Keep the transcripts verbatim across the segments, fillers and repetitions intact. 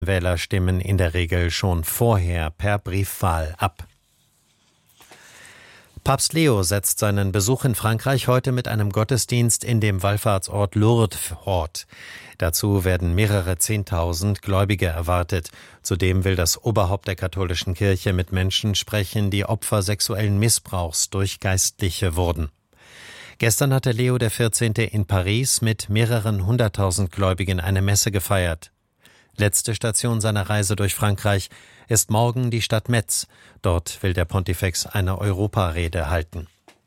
Wähler stimmen in der Regel schon vorher per Briefwahl ab. Papst Leo setzt seinen Besuch in Frankreich heute mit einem Gottesdienst in dem Wallfahrtsort Lourdes fort. Dazu werden mehrere Zehntausend Gläubige erwartet. Zudem will das Oberhaupt der katholischen Kirche mit Menschen sprechen, die Opfer sexuellen Missbrauchs durch Geistliche wurden. Gestern hatte Leo der vierzehnte in Paris mit mehreren hunderttausend Gläubigen eine Messe gefeiert. Letzte Station seiner Reise durch Frankreich ist morgen die Stadt Metz. Dort will der Pontifex eine Europarede halten.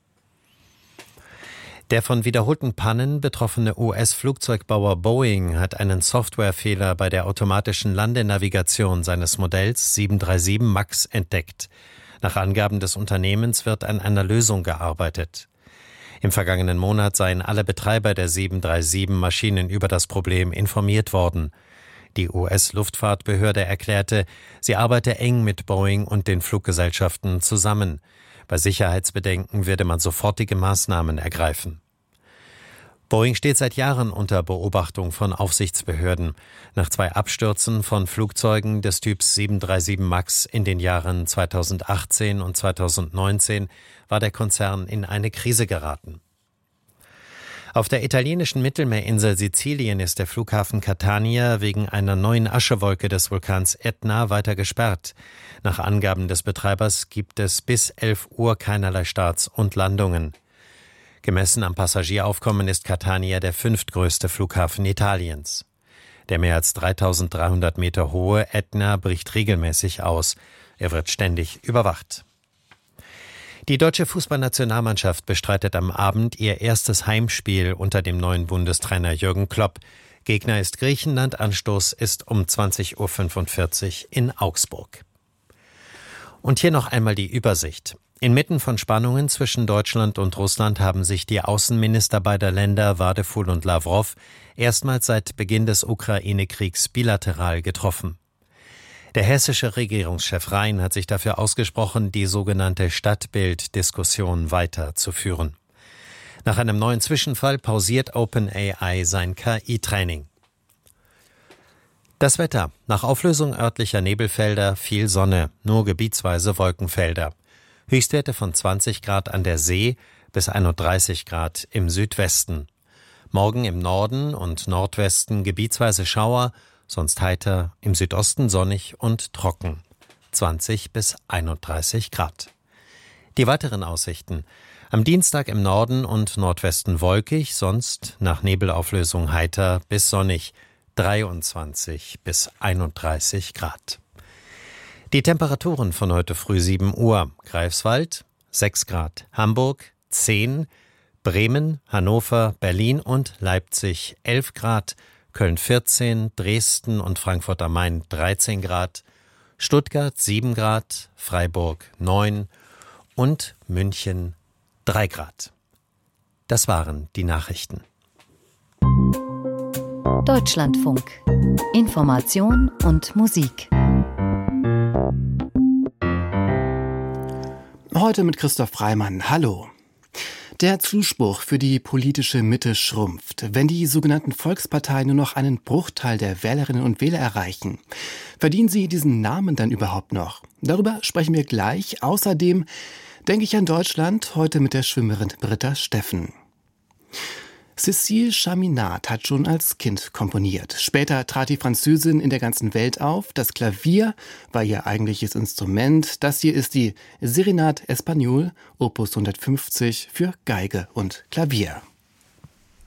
Der von wiederholten Pannen betroffene U S-Flugzeugbauer Boeing hat einen Softwarefehler bei der automatischen Landenavigation seines Modells sieben drei sieben Max entdeckt. Nach Angaben des Unternehmens wird an einer Lösung gearbeitet. Im vergangenen Monat seien alle Betreiber der sieben drei sieben Maschinen über das Problem informiert worden. Die U S-Luftfahrtbehörde erklärte, sie arbeite eng mit Boeing und den Fluggesellschaften zusammen. Bei Sicherheitsbedenken werde man sofortige Maßnahmen ergreifen. Boeing steht seit Jahren unter Beobachtung von Aufsichtsbehörden. Nach zwei Abstürzen von Flugzeugen des Typs sieben drei sieben Max in den Jahren zweitausendachtzehn und zweitausendneunzehn war der Konzern in eine Krise geraten. Auf der italienischen Mittelmeerinsel Sizilien ist der Flughafen Catania wegen einer neuen Aschewolke des Vulkans Etna weiter gesperrt. Nach Angaben des Betreibers gibt es bis elf Uhr keinerlei Starts und Landungen. Gemessen am Passagieraufkommen ist Catania der fünftgrößte Flughafen Italiens. Der mehr als dreitausenddreihundert Meter hohe Etna bricht regelmäßig aus. Er wird ständig überwacht. Die deutsche Fußballnationalmannschaft bestreitet am Abend ihr erstes Heimspiel unter dem neuen Bundestrainer Jürgen Klopp. Gegner ist Griechenland, Anstoß ist um zwanzig Uhr fünfundvierzig in Augsburg. Und hier noch einmal die Übersicht. Inmitten von Spannungen zwischen Deutschland und Russland haben sich die Außenminister beider Länder, Wadefuhl und Lawrow, erstmals seit Beginn des Ukraine-Kriegs bilateral getroffen. Der hessische Regierungschef Rhein hat sich dafür ausgesprochen, die sogenannte Stadtbild-Diskussion weiterzuführen. Nach einem neuen Zwischenfall pausiert OpenAI sein K I-Training. Das Wetter. Nach Auflösung örtlicher Nebelfelder viel Sonne, nur gebietsweise Wolkenfelder. Höchstwerte von zwanzig Grad an der See bis einunddreißig Grad im Südwesten. Morgen im Norden und Nordwesten gebietsweise Schauer, sonst heiter, im Südosten sonnig und trocken. zwanzig bis einunddreißig Grad. Die weiteren Aussichten. Am Dienstag im Norden und Nordwesten wolkig, sonst nach Nebelauflösung heiter bis sonnig. dreiundzwanzig bis einunddreißig Grad. Die Temperaturen von heute früh sieben Uhr. Greifswald sechs Grad. Hamburg zehn. Bremen, Hannover, Berlin und Leipzig elf Grad. Köln vierzehn, Dresden und Frankfurt am Main dreizehn Grad, Stuttgart sieben Grad, Freiburg neun und München drei Grad. Das waren die Nachrichten. Deutschlandfunk. Information und Musik. Heute mit Christoph Reimann. Hallo. Der Zuspruch für die politische Mitte schrumpft, wenn die sogenannten Volksparteien nur noch einen Bruchteil der Wählerinnen und Wähler erreichen. Verdienen sie diesen Namen dann überhaupt noch? Darüber sprechen wir gleich. Außerdem denke ich an Deutschland, heute mit der Schwimmerin Britta Steffen. Cécile Chaminade hat schon als Kind komponiert. Später trat die Französin in der ganzen Welt auf. Das Klavier war ihr eigentliches Instrument. Das hier ist die Serenade Espagnole, Opus hundertfünfzig für Geige und Klavier.